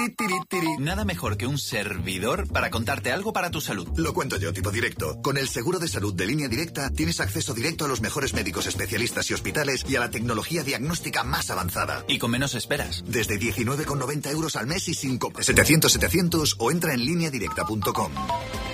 Nada mejor que un servidor para contarte algo para tu salud. Lo cuento yo, tipo directo. Con el seguro de salud de Línea Directa tienes acceso directo a los mejores médicos especialistas y hospitales y a la tecnología diagnóstica más avanzada. Y con menos esperas. Desde 19,90 € al mes y sin copa. 700-700 o entra en lineadirecta.com.